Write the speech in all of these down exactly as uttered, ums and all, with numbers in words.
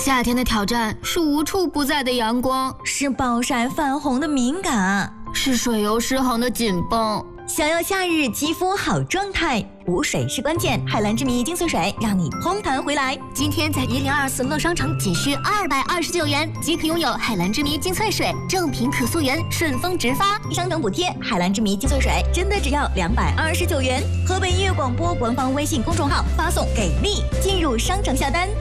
夏天的挑战是无处不在的阳光， 是暴晒泛红的敏感， 是水油失衡的紧绷。 想要夏日肌肤好状态，补水是关键。海蓝之谜精粹水让你嘭弹回来。 今天在一零二四乐商城仅需二百二十九元即可拥有海蓝之谜精粹水，正品可溯源，顺丰直发， 商城补贴。海蓝之谜精粹水真的只要两百二十九元。河北音乐广播官方微信公众号发送给力，进入商城下单。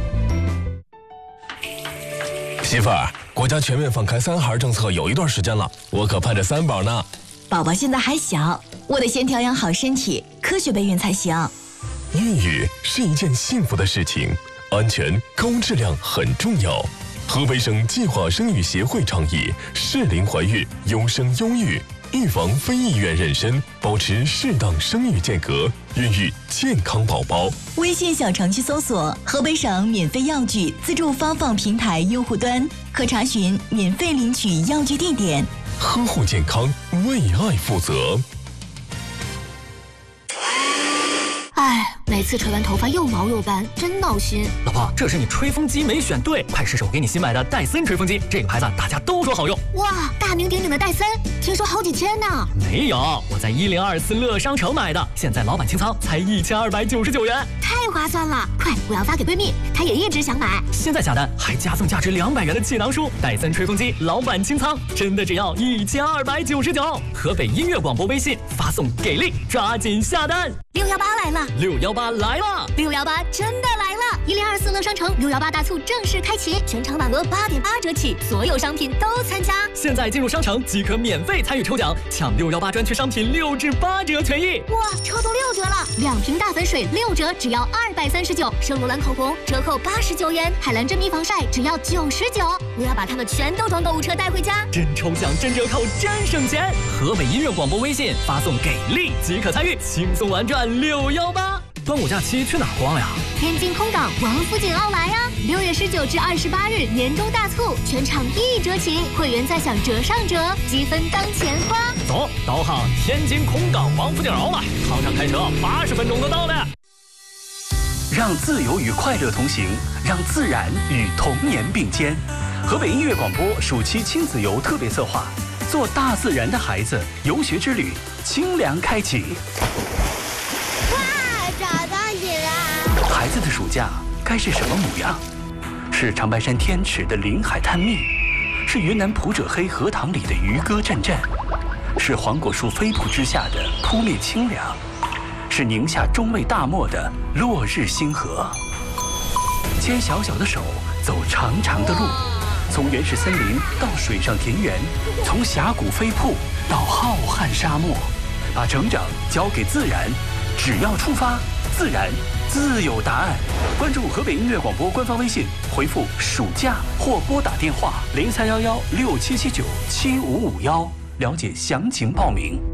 媳妇儿，国家全面放开三孩政策有一段时间了，我可盼着三宝呢。 宝宝现在还小，我得先调养好身体，科学备孕才行。 孕育是一件幸福的事情，安全高质量很重要。河北省计划生育协会倡议适龄怀孕，优生优育，预防非意愿妊娠，保持适当生育间隔，孕育健康宝宝。 微信小程序搜索河北省免费药具自助发放平台用户端，可查询免费领取药具地点。 呵护健康，为爱负责。 哎，每次吹完头发又毛又干，真闹心。 老婆，这是你吹风机没选对，快试试我给你新买的戴森吹风机，这个牌子大家都说好用。 哇，大名鼎鼎的戴森，听说好几千呢。 没有，我在一零二四乐商城买的，现在老板清仓才一千二百九十九元， 太划算了！快，我要发给闺蜜，她也一直想买。 现在下单还加送价值两百元的气囊书，戴森吹风机老板清仓，真的只要一千二百九十九。河北音乐广播微信发送给力，抓紧下单。 六幺八来了， 六幺八来了， 六幺八真的来了！一零二四乐商城六幺八大促正式开启，全场满额八点八折起，所有商品都参加。 现在进入商城即可免费参与抽奖，抢六幺八专区商品六至八折权益。 哇，抽到六折了！两瓶大粉水六折，只要二百三十九；圣罗兰口红折扣八十九元；海蓝真咪防晒只要九十九。我要把它们全都装购物车带回家， 真抽奖真折扣真省钱！河北音乐广播微信发送给力即可参与，轻松玩转六幺八。端午假期去哪逛呀？ 天津空港王府井奥莱呀！六月十九至二十八日年终大促，全场一折起，会员再享折上折，积分当钱花。 走，导航天津空港王府井奥莱，航上开车八十分钟就到了。 让自由与快乐同行，让自然与童年并肩。河北音乐广播暑期亲子游特别策划，做大自然的孩子游学之旅，清凉开启。孩子的暑假该是什么模样？是长白山天池的临海探秘，是云南普者黑荷塘里的渔歌阵阵，是黄果树飞瀑之下的扑面清凉，是宁夏中卫大漠的落日星河。牵小小的手，走长长的路，从原始森林到水上田园，从峡谷飞瀑到浩瀚沙漠，把成长交给自然，只要出发，自然自有答案。关注河北音乐广播官方微信，回复暑假或拨打电话零三幺幺六七七九七五五幺，了解详情报名。